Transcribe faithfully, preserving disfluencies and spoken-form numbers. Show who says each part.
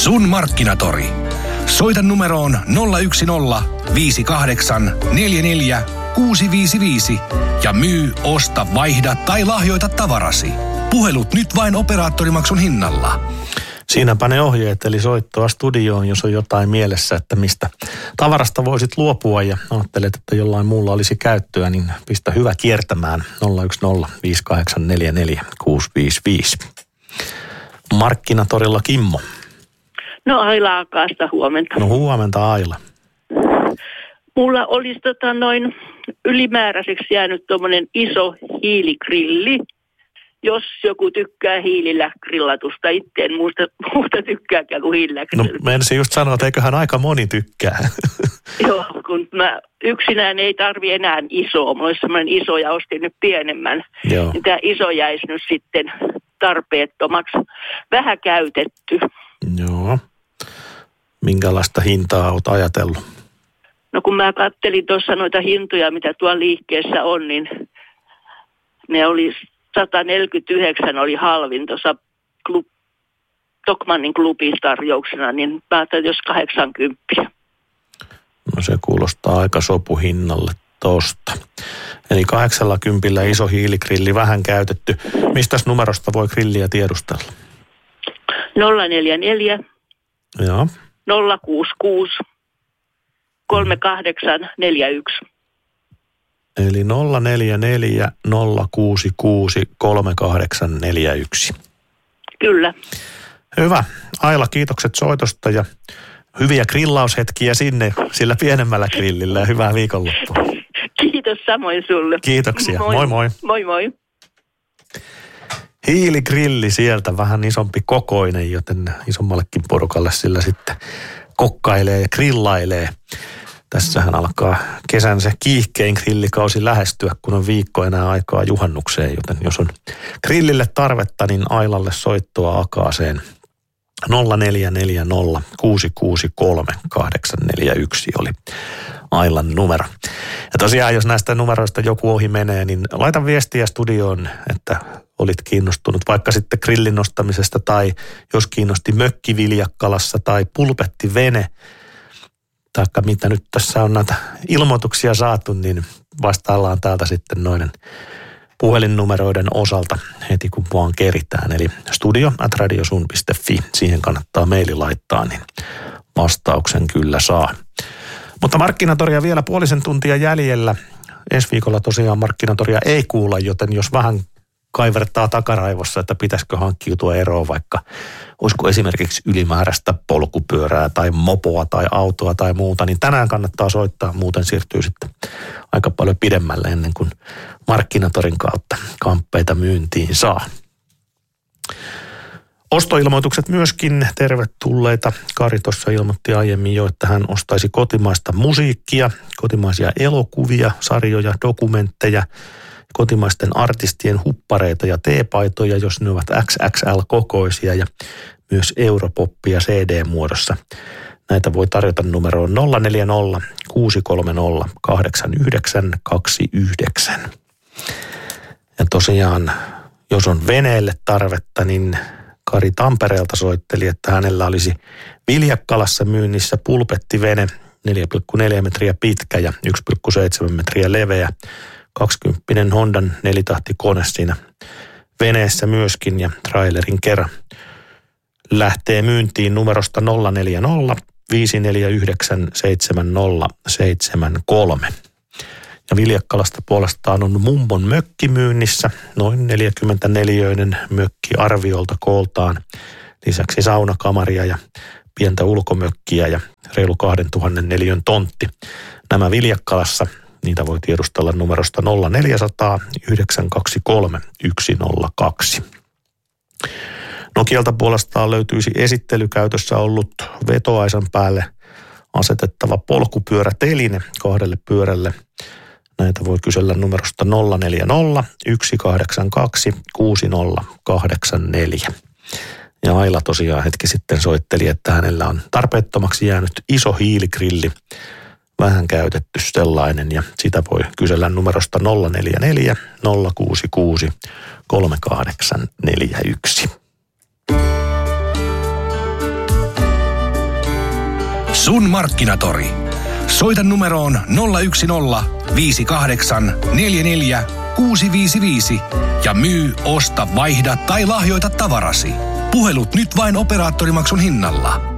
Speaker 1: Sun Markkinatori. Soita numeroon nolla yksi nolla viisi kahdeksan neljä neljä kuusi viisi viisi ja myy, osta, vaihda tai lahjoita tavarasi. Puhelut nyt vain operaattorimaksun hinnalla.
Speaker 2: Siinäpä ne ohjeet, eli soittoa studioon, jos on jotain mielessä, että mistä tavarasta voisit luopua ja ajattelet, että jollain muulla olisi käyttöä, niin pistä hyvä kiertämään nolla yksi nolla viisi kahdeksan neljä neljä kuusi viisi viisi. Markkinatorilla Kimmo.
Speaker 3: No Aila Akaasta, huomenta.
Speaker 2: No huomenta Aila.
Speaker 3: Mulla olisi tota noin ylimääräiseksi jäänyt tuommoinen iso hiiligrilli. Jos joku tykkää hiilillä grillatusta, itse en muusta, muusta tykkääkään kuin hiilillä grillatusta.
Speaker 2: No menisin just sanoa, että eiköhän aika moni tykkää.
Speaker 3: Joo, kun mä yksinään ei tarvi enää isoa. Mulla olisi semmoinen iso ja ostin nyt pienemmän.
Speaker 2: Joo.
Speaker 3: Niin tämä iso jäisi nyt sitten tarpeettomaksi. Vähän käytetty.
Speaker 2: Joo. Minkälaista hintaa olet ajatellut?
Speaker 3: No kun mä kattelin tuossa noita hintoja, mitä tuolla liikkeessä on, niin ne oli sata neljäkymmentäyhdeksän oli halvin tuossa klub, Tokmannin klubin tarjouksena, niin mä ajattelin, jos kahdeksankymmentä.
Speaker 2: No se kuulostaa aika sopuhinnalle tosta. Eli kahdeksalla iso hiiligrilli, vähän käytetty. Mistäs numerosta voi grilliä tiedustella?
Speaker 3: nolla neljä neljä
Speaker 2: Joo.
Speaker 3: nolla kuusi kuusi kolme kahdeksan neljä yksi.
Speaker 2: Eli nolla neljä neljä nolla kuusi kuusi kolme kahdeksan neljä yksi.
Speaker 3: Kyllä.
Speaker 2: Hyvä. Aila, kiitokset soitosta ja hyviä grillaushetkiä sinne sillä pienemmällä grillillä ja hyvää viikonloppua.
Speaker 3: Kiitos samoin sulle.
Speaker 2: Kiitoksia. Moi moi. Moi
Speaker 3: moi. moi.
Speaker 2: Hiiligrilli sieltä, vähän isompi kokoinen, joten isommallekin porukalle sillä sitten kokkailee ja grillailee. Tässähän alkaa kesän se kiihkein grillikausi lähestyä, kun on viikko enää aikaa juhannukseen, joten jos on grillille tarvetta, niin Ailalle soittoa Akaaseen nolla neljä neljä nolla kuusi kuusi kolme kahdeksan neljä yksi oli Ailan numero. Ja tosiaan, jos näistä numeroista joku ohi menee, niin laita viestiä studioon, että olit kiinnostunut vaikka sitten grillin nostamisesta tai jos kiinnosti mökkiviljakkalassa tai pulpettivene, taikka mitä nyt tässä on näitä ilmoituksia saatu, niin vastaillaan täältä sitten noiden puhelinnumeroiden osalta heti kun vaan keritään. Eli studio at radiosun piste fi, siihen kannattaa maili laittaa, niin vastauksen kyllä saa. Mutta Markkinatoria vielä puolisen tuntia jäljellä. Ensi viikolla tosiaan Markkinatoria ei kuulla, joten jos vähän kaivertaa takaraivossa, että pitäisikö hankkiutua eroon vaikka, olisiko esimerkiksi ylimääräistä polkupyörää tai mopoa tai autoa tai muuta, niin tänään kannattaa soittaa, muuten siirtyy sitten aika paljon pidemmälle ennen kuin Markkinatorin kautta kamppeita myyntiin saa. Ostoilmoitukset myöskin tervetulleita. Kari tuossa ilmoitti aiemmin jo, että hän ostaisi kotimaista musiikkia, kotimaisia elokuvia, sarjoja, dokumentteja, kotimaisten artistien huppareita ja teepaitoja, jos ne ovat X X L-kokoisia ja myös europoppia C D-muodossa. Näitä voi tarjota numeroon nolla neljä nolla kuusi kolme nolla kahdeksan yhdeksän kaksi yhdeksän. Ja tosiaan, jos on veneelle tarvetta, niin Kari Tampereelta soitteli, että hänellä olisi Viljakkalassa myynnissä pulpettivene, neljä pilkku neljä metriä pitkä ja yksi pilkku seitsemän metriä leveä. kaksikymppinen Hondan nelitahtikone siinä veneessä myöskin ja trailerin kerran. Lähtee myyntiin numerosta nolla neljä nolla viisi neljä yhdeksän seitsemän nolla seitsemän kolme. Ja Viljakkalasta puolestaan on Mummon mökki myynnissä, noin neljäkymmentäneljäinen mökki arviolta kooltaan. Lisäksi saunakamaria ja pientä ulkomökkiä ja reilu kaksituhatta neliön tontti. Nämä Viljakkalassa, niitä voi tiedustella numerosta nolla neljä nolla nolla yhdeksän kaksi kolme yksi nolla kaksi. Nokialta puolestaan löytyisi esittelykäytössä ollut vetoaisan päälle asetettava polkupyöräteline kahdelle pyörälle. Näitä voi kysellä numerosta nolla neljä nolla yksi kahdeksan kaksi kuusi nolla kahdeksan neljä. Ja Aila tosiaan hetki sitten soitteli, että hänellä on tarpeettomaksi jäänyt iso hiiligrilli, vähän käytetty sellainen, ja sitä voi kysellä numerosta nolla neljä neljä nolla kuusi kuusi kolme kahdeksan neljä yksi.
Speaker 1: Sun Markkinatori. Soita numeroon nolla yksi nolla viisi kahdeksan neljä neljä kuusi viisi viisi ja myy, osta, vaihda tai lahjoita tavarasi. Puhelut nyt vain operaattorimaksun hinnalla.